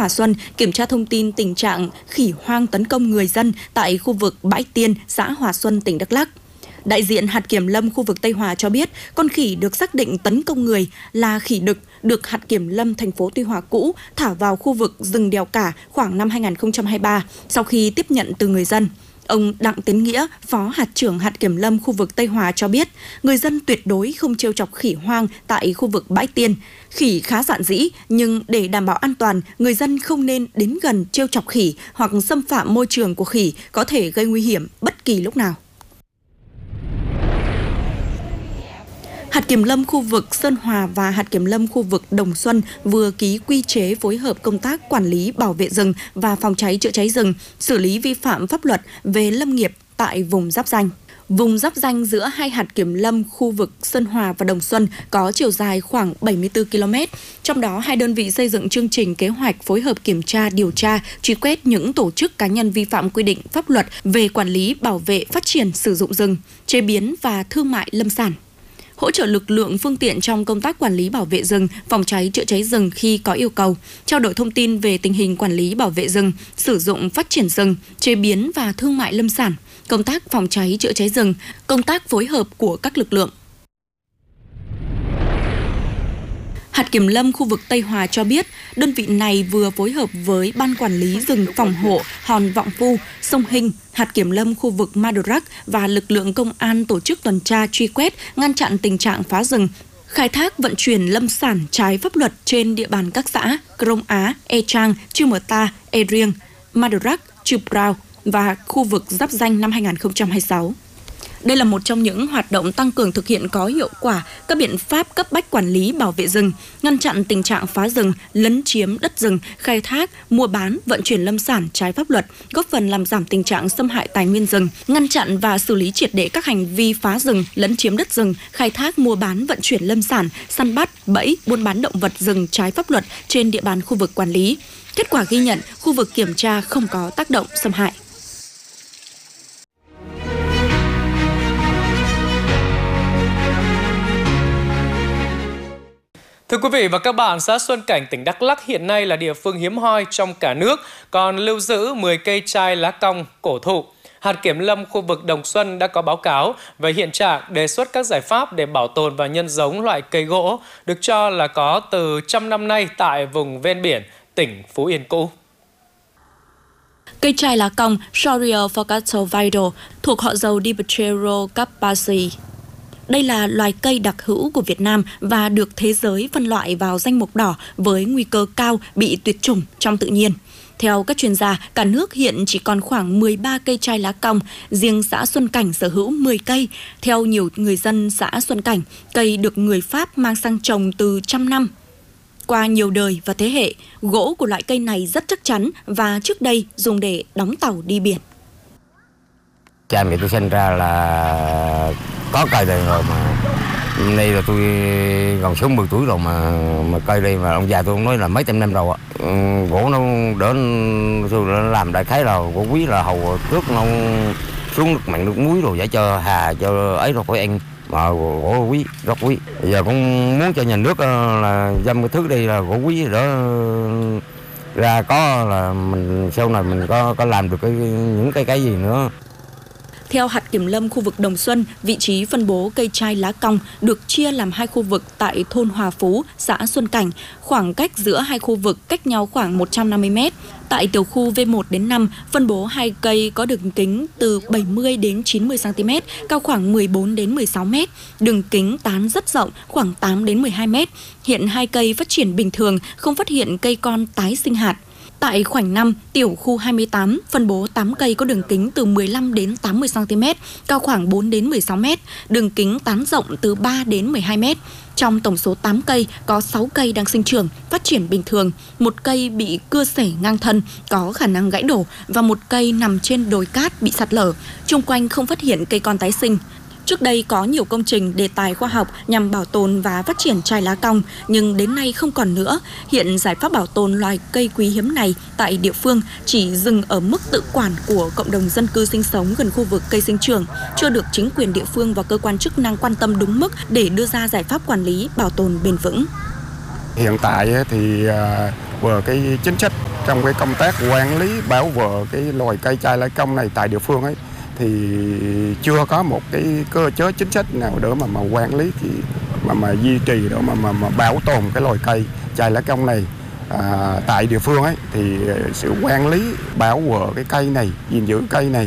Hòa Xuân kiểm tra thông tin tình trạng khỉ hoang tấn công người dân tại khu vực Bãi Tiên, xã Hòa Xuân, tỉnh Đắk Lắk. Đại diện hạt kiểm lâm khu vực Tây Hòa cho biết, con khỉ được xác định tấn công người là khỉ đực được hạt kiểm lâm thành phố Tuy Hòa cũ thả vào khu vực rừng đèo Cả khoảng năm 2023 sau khi tiếp nhận từ người dân. Ông Đặng Tiến Nghĩa, Phó hạt trưởng hạt kiểm lâm khu vực Tây Hòa cho biết, người dân tuyệt đối không trêu chọc khỉ hoang tại khu vực Bãi Tiên. Khỉ khá dạn dĩ, nhưng để đảm bảo an toàn, người dân không nên đến gần trêu chọc khỉ hoặc xâm phạm môi trường của khỉ có thể gây nguy hiểm bất kỳ lúc nào. Hạt kiểm lâm khu vực Sơn Hòa và hạt kiểm lâm khu vực Đồng Xuân vừa ký quy chế phối hợp công tác quản lý bảo vệ rừng và phòng cháy chữa cháy rừng, xử lý vi phạm pháp luật về lâm nghiệp tại vùng giáp ranh. Vùng giáp ranh giữa hai hạt kiểm lâm khu vực Sơn Hòa và Đồng Xuân có chiều dài khoảng 74 km, trong đó hai đơn vị xây dựng chương trình kế hoạch phối hợp kiểm tra, điều tra, truy quét những tổ chức cá nhân vi phạm quy định pháp luật về quản lý, bảo vệ, phát triển, sử dụng rừng, chế biến và thương mại lâm sản. Hỗ trợ lực lượng phương tiện trong công tác quản lý bảo vệ rừng, phòng cháy chữa cháy rừng khi có yêu cầu, trao đổi thông tin về tình hình quản lý bảo vệ rừng, sử dụng phát triển rừng, chế biến và thương mại lâm sản, công tác phòng cháy chữa cháy rừng, công tác phối hợp của các lực lượng. Hạt kiểm lâm khu vực Tây Hòa cho biết, đơn vị này vừa phối hợp với Ban Quản lý rừng phòng hộ Hòn Vọng Phu, sông Hinh, hạt kiểm lâm khu vực Madurak và lực lượng công an tổ chức tuần tra truy quét, ngăn chặn tình trạng phá rừng, khai thác vận chuyển lâm sản trái pháp luật trên địa bàn các xã Krông Á, E Trang, Chư Mờ Ta, E Riêng, Madurak, Chư Prao và khu vực giáp ranh năm 2026. Đây là một trong những hoạt động tăng cường thực hiện có hiệu quả các biện pháp cấp bách quản lý bảo vệ rừng, ngăn chặn tình trạng phá rừng, lấn chiếm đất rừng, khai thác, mua bán, vận chuyển lâm sản trái pháp luật, góp phần làm giảm tình trạng xâm hại tài nguyên rừng, ngăn chặn và xử lý triệt để các hành vi phá rừng, lấn chiếm đất rừng, khai thác, mua bán, vận chuyển lâm sản, săn bắt, bẫy, buôn bán động vật rừng trái pháp luật trên địa bàn khu vực quản lý. Kết quả ghi nhận, khu vực kiểm tra không có tác động xâm hại. Thưa quý vị và các bạn, xã Xuân Cảnh, tỉnh Đắk Lắk hiện nay là địa phương hiếm hoi trong cả nước, còn lưu giữ 10 cây chai lá cong cổ thụ. Hạt kiểm lâm khu vực Đồng Xuân đã có báo cáo về hiện trạng, đề xuất các giải pháp để bảo tồn và nhân giống loại cây gỗ được cho là có từ trăm năm nay tại vùng ven biển, tỉnh Phú Yên cũ. Cây chai lá cong Shoria Focato Vital thuộc họ dầu Diptero Carpaceae. Đây là loài cây đặc hữu của Việt Nam và được thế giới phân loại vào danh mục đỏ với nguy cơ cao bị tuyệt chủng trong tự nhiên. Theo các chuyên gia, cả nước hiện chỉ còn khoảng 13 cây chai lá cong, riêng xã Xuân Cảnh sở hữu 10 cây. Theo nhiều người dân xã Xuân Cảnh, cây được người Pháp mang sang trồng từ trăm năm. Qua nhiều đời và thế hệ, gỗ của loại cây này rất chắc chắn và trước đây dùng để đóng tàu đi biển. Cha mẹ tôi sinh ra là có cây đây rồi, mà nay là tôi gần 60 tuổi rồi mà cây đây mà ông già tôi nói là mấy trăm năm rồi ạ. Gỗ nó đỡ tôi làm đại khái là gỗ quý là hầu trước nó xuống nước mặn nước muối rồi để cho hà cho ấy rồi phải ăn, mà gỗ quý rất quý. Bây giờ cũng muốn cho nhà nước là dăm cái thứ đây là gỗ quý đỡ ra có là mình sau này mình có làm được những cái gì nữa. Theo hạt kiểm lâm khu vực Đồng Xuân, vị trí phân bố cây chai lá cong được chia làm hai khu vực tại thôn Hòa Phú, xã Xuân Cảnh, khoảng cách giữa hai khu vực cách nhau khoảng 150 m. Tại tiểu khu V1 đến 5, phân bố hai cây có đường kính từ 70 đến 90 cm, cao khoảng 14 đến 16 m, đường kính tán rất rộng, khoảng 8 đến 12 m. Hiện hai cây phát triển bình thường, không phát hiện cây con tái sinh hạt. Tại khoảnh 5, tiểu khu 28, phân bố 8 cây có đường kính từ 15 đến 80 cm, cao khoảng 4 đến 16 m, đường kính tán rộng từ 3 đến 12 m. Trong tổng số 8 cây, có 6 cây đang sinh trưởng, phát triển bình thường, một cây bị cưa xẻ ngang thân, có khả năng gãy đổ và một cây nằm trên đồi cát bị sạt lở. Chung quanh không phát hiện cây con tái sinh. Trước đây có nhiều công trình đề tài khoa học nhằm bảo tồn và phát triển chai lá cong, nhưng đến nay không còn nữa. Hiện giải pháp bảo tồn loài cây quý hiếm này tại địa phương chỉ dừng ở mức tự quản của cộng đồng dân cư sinh sống gần khu vực cây sinh trưởng, chưa được chính quyền địa phương và cơ quan chức năng quan tâm đúng mức để đưa ra giải pháp quản lý bảo tồn bền vững. Hiện tại thì về cái chính sách trong cái công tác quản lý bảo vệ cái loài cây chai lá công này tại địa phương ấy thì chưa có một cái cơ chế chính sách nào để mà quản lý thì mà duy trì để mà bảo tồn cái loài cây chai lá công này. Tại địa phương ấy thì sự quản lý bảo vệ cái cây này, gìn giữ cây này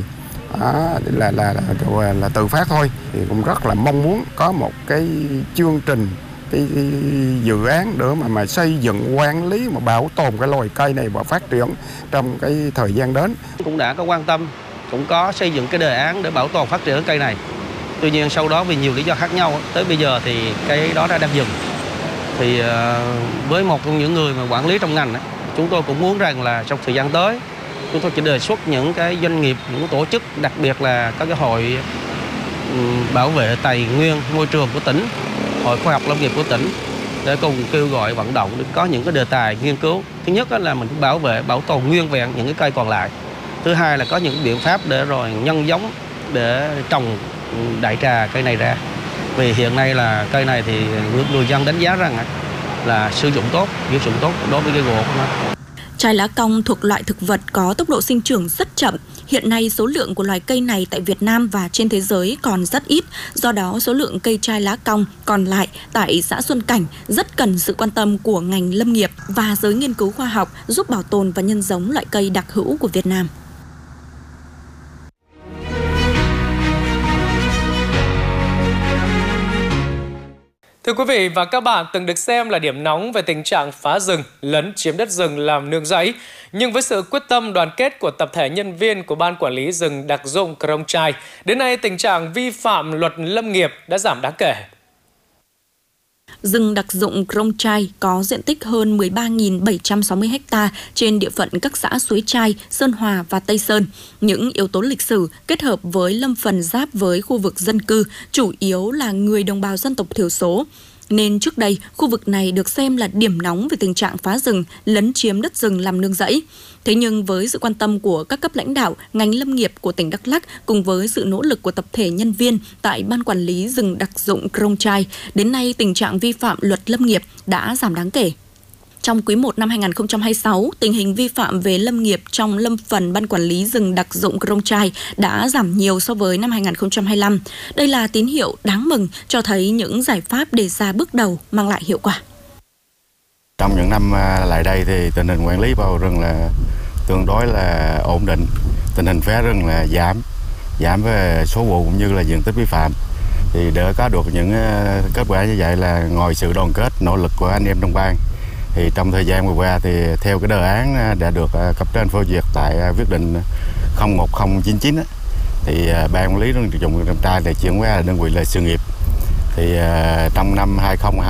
là tự phát thôi, thì cũng rất là mong muốn có một cái chương trình, cái dự án để mà xây dựng, quản lý, mà bảo tồn cái loài cây này và phát triển trong cái thời gian đến. Cũng đã có quan tâm, cũng có xây dựng cái đề án để bảo tồn phát triển cây này. Tuy nhiên sau đó vì nhiều lý do khác nhau, tới bây giờ thì cái đó đã đang dừng. Thì với một trong những người mà quản lý trong ngành, chúng tôi cũng muốn rằng là trong thời gian tới, chúng tôi chỉ đề xuất những cái doanh nghiệp, những tổ chức, đặc biệt là các cái hội bảo vệ tài nguyên môi trường của tỉnh, hội khoa học lâm nghiệp của tỉnh, để cùng kêu gọi vận động để có những cái đề tài nghiên cứu. Thứ nhất là mình bảo vệ, bảo tồn nguyên vẹn những cái cây còn lại. Thứ hai là có những biện pháp để rồi nhân giống để trồng đại trà cây này ra. Vì hiện nay là cây này thì người dân đánh giá rằng là sử dụng tốt đối với cái gỗ của nó. Chai lá cong thuộc loại thực vật có tốc độ sinh trưởng rất chậm. Hiện nay số lượng của loài cây này tại Việt Nam và trên thế giới còn rất ít. Do đó số lượng cây chai lá cong còn lại tại xã Xuân Cảnh rất cần sự quan tâm của ngành lâm nghiệp và giới nghiên cứu khoa học giúp bảo tồn và nhân giống loại cây đặc hữu của Việt Nam. Thưa quý vị và các bạn, từng được xem là điểm nóng về tình trạng phá rừng, lấn chiếm đất rừng làm nương rẫy. Nhưng với sự quyết tâm đoàn kết của tập thể nhân viên của Ban Quản lý rừng đặc dụng Krông Trai, đến nay tình trạng vi phạm luật lâm nghiệp đã giảm đáng kể. Rừng đặc dụng Krông Trai có diện tích hơn 13.760 ha trên địa phận các xã Suối Trai, Sơn Hòa và Tây Sơn. Những yếu tố lịch sử kết hợp với lâm phần giáp với khu vực dân cư, chủ yếu là người đồng bào dân tộc thiểu số. Nên trước đây, khu vực này được xem là điểm nóng về tình trạng phá rừng, lấn chiếm đất rừng làm nương rẫy. Thế nhưng với sự quan tâm của các cấp lãnh đạo, ngành lâm nghiệp của tỉnh Đắk Lắk cùng với sự nỗ lực của tập thể nhân viên tại Ban Quản lý rừng đặc dụng Krông Trai, đến nay tình trạng vi phạm luật lâm nghiệp đã giảm đáng kể. Trong quý 1 năm 2026, tình hình vi phạm về lâm nghiệp trong lâm phần Ban Quản lý rừng đặc dụng Krông Trai đã giảm nhiều so với năm 2025. Đây là tín hiệu đáng mừng cho thấy những giải pháp đề ra bước đầu mang lại hiệu quả. Trong những năm lại đây thì tình hình quản lý bảo rừng là tương đối là ổn định, tình hình phá rừng là giảm về số vụ cũng như là diện tích vi phạm. Thì để có được những kết quả như vậy là ngoài sự đoàn kết, nỗ lực của anh em trong ban, thì trong thời gian vừa qua thì theo cái đề án đã được cấp trên phê duyệt tại quyết định 01099 thì Ban Quản lý rừng đặc dụng Krông Trai để chuyển qua đơn vị là sự nghiệp. Thì trong năm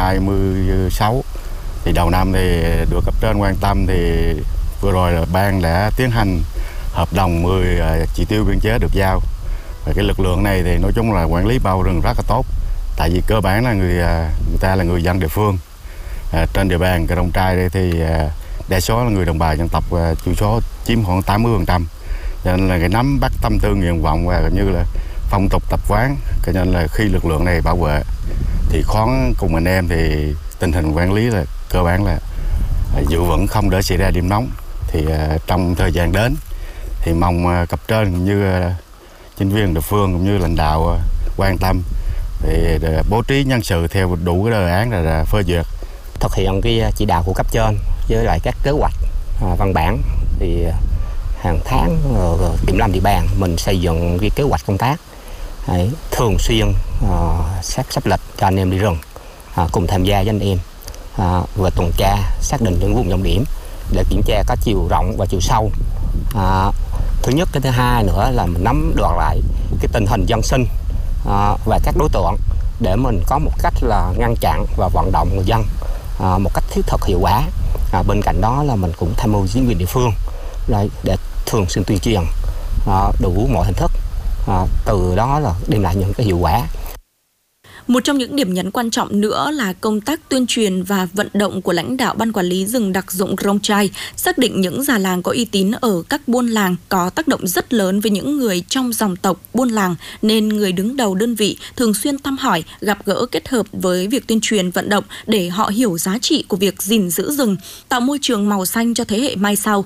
2026 thì đầu năm thì được cấp trên quan tâm thì vừa rồi là ban đã tiến hành hợp đồng 10 chỉ tiêu biên chế được giao. Và cái lực lượng này thì nói chung là quản lý bảo rừng rất là tốt. Tại vì cơ bản là người ta là người dân địa phương. Trên địa bàn Krông Trai đây thì đa số là người đồng bào dân tộc, chủ số chiếm khoảng 80%. Cho nên là cái nắm bắt tâm tư nguyện vọng và như là phong tục tập quán, cho nên là khi lực lượng này bảo vệ thì khoán cùng anh em thì tình hình quản lý là cơ bản là giữ vững, không để xảy ra điểm nóng. Thì trong thời gian đến thì mong cấp trên cũng như chính quyền địa phương cũng như lãnh đạo quan tâm thì bố trí nhân sự theo đủ cái đề án là phê duyệt. Thực hiện cái chỉ đạo của cấp trên với lại các kế hoạch văn bản thì hàng tháng kiểm lâm địa bàn mình xây dựng cái kế hoạch công tác thường xuyên sắp lịch cho anh em đi rừng cùng tham gia với anh em về tuần tra, xác định những vùng trọng điểm để kiểm tra có chiều rộng và chiều sâu. Thứ nhất, cái thứ hai nữa là mình nắm được lại cái tình hình dân sinh và các đối tượng để mình có một cách là ngăn chặn và vận động người dân một cách thiết thực hiệu quả. Bên cạnh đó là mình cũng tham mưu chính quyền địa phương để thường xuyên tuyên truyền đủ mọi hình thức, từ đó là đem lại những cái hiệu quả. Một trong những điểm nhấn quan trọng nữa là công tác tuyên truyền và vận động của lãnh đạo Ban Quản lý rừng đặc dụng Krông Trai, xác định những già làng có uy tín ở các buôn làng có tác động rất lớn với những người trong dòng tộc buôn làng, nên người đứng đầu đơn vị thường xuyên thăm hỏi, gặp gỡ kết hợp với việc tuyên truyền vận động để họ hiểu giá trị của việc gìn giữ rừng, tạo môi trường màu xanh cho thế hệ mai sau.